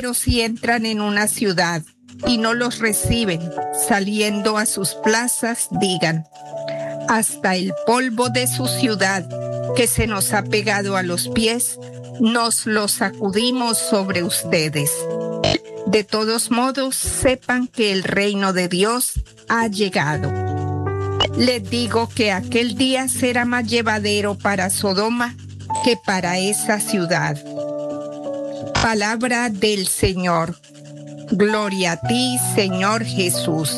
Pero si entran en una ciudad y no los reciben, saliendo a sus plazas, digan: hasta el polvo de su ciudad, que se nos ha pegado a los pies, nos lo sacudimos sobre ustedes. De todos modos, sepan que el reino de Dios ha llegado. Les digo que aquel día será más llevadero para Sodoma que para esa ciudad. Palabra del Señor. Gloria a ti, Señor Jesús.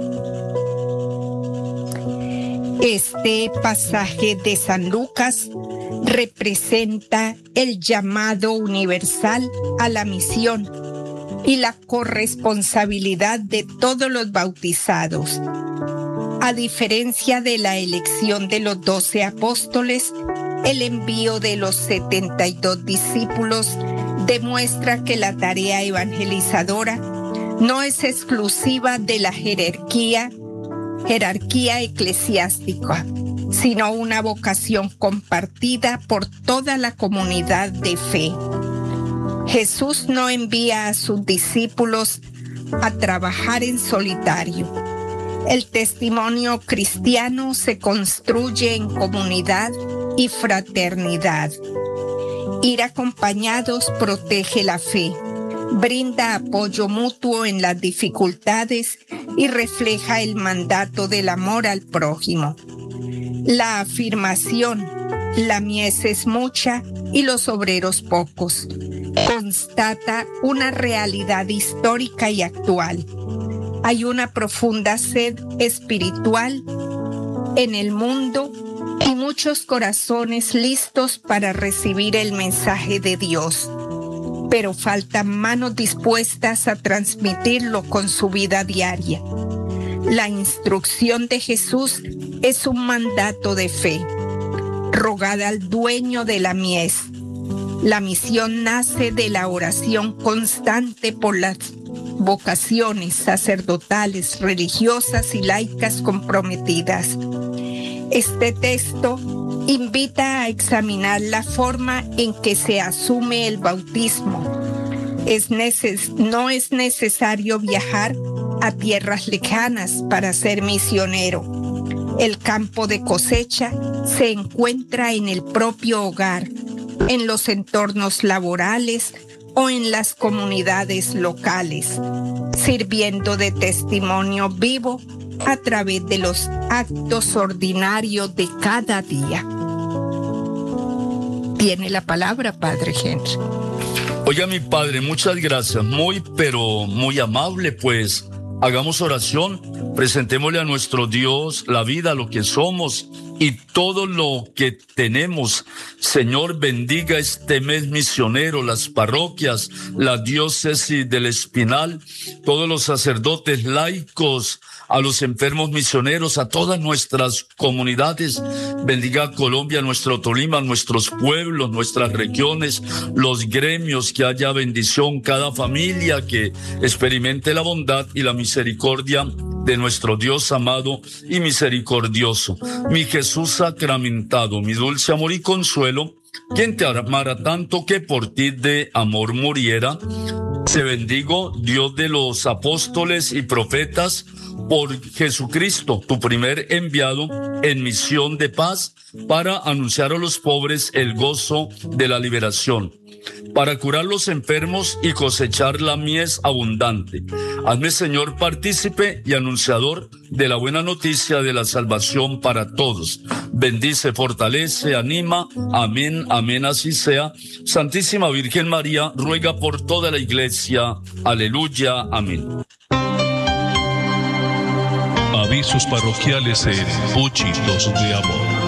Este pasaje de San Lucas representa el llamado universal a la misión y la corresponsabilidad de todos los bautizados. A diferencia de la elección de los 12 apóstoles, el envío de los 72 discípulos demuestra que la tarea evangelizadora no es exclusiva de la jerarquía eclesiástica, sino una vocación compartida por toda la comunidad de fe. Jesús no envía a sus discípulos a trabajar en solitario. El testimonio cristiano se construye en comunidad y fraternidad. Ir acompañados protege la fe, brinda apoyo mutuo en las dificultades y refleja el mandato del amor al prójimo. La afirmación: la mies es mucha y los obreros pocos, constata una realidad histórica y actual. Hay una profunda sed espiritual en el mundo y muchos corazones listos para recibir el mensaje de Dios, pero faltan manos dispuestas a transmitirlo con su vida diaria. La instrucción de Jesús es un mandato de fe. Rogad al dueño de la mies. La misión nace de la oración constante por las vocaciones sacerdotales, religiosas y laicas comprometidas. Este texto invita a examinar la forma en que se asume el bautismo. No es necesario viajar a tierras lejanas para ser misionero. El campo de cosecha se encuentra en el propio hogar, en los entornos laborales o en las comunidades locales, sirviendo de testimonio vivo a través de los actos ordinarios de cada día. Tiene la palabra, Padre Henry. Oiga, mi padre, muchas gracias. Muy, pero muy amable, pues. Hagamos oración, presentémosle a nuestro Dios la vida, lo que somos y todo lo que tenemos. Señor, bendiga este mes misionero, las parroquias, la diócesis del Espinal, todos los sacerdotes laicos, a los enfermos misioneros, a todas nuestras comunidades. Bendiga a Colombia, nuestro Tolima, nuestros pueblos, nuestras regiones, los gremios, que haya bendición, cada familia que experimente la bondad y la misericordia de nuestro Dios amado y misericordioso. Mi Jesús sacramentado, mi dulce amor y consuelo, quien te amara tanto que por ti de amor muriera. Te bendigo, Dios de los apóstoles y profetas, por Jesucristo, tu primer enviado en misión de paz, para anunciar a los pobres el gozo de la liberación, para curar los enfermos y cosechar la mies abundante. Hazme, Señor, partícipe y anunciador de la buena noticia de la salvación para todos. Bendice, fortalece, anima. Amén, amén, así sea. Santísima Virgen María, ruega por toda la Iglesia. Aleluya, amén. Avisos parroquiales en Puchitos de Amor.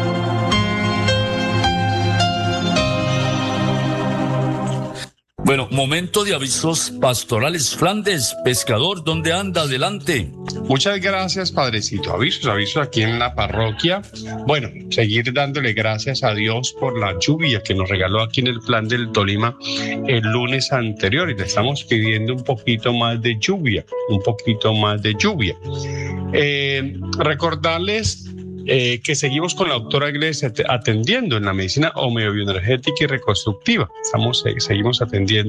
Bueno, momento de avisos pastorales. Flandes, pescador, ¿dónde anda? Adelante. Muchas gracias, Padrecito. Avisos aquí en la parroquia. Bueno, seguir dándole gracias a Dios por la lluvia que nos regaló aquí en el Plan del Tolima el lunes anterior, y le estamos pidiendo un poquito más de lluvia. Recordarles que seguimos con la doctora Iglesia atendiendo en la medicina homeobioenergética y reconstructiva. Seguimos atendiendo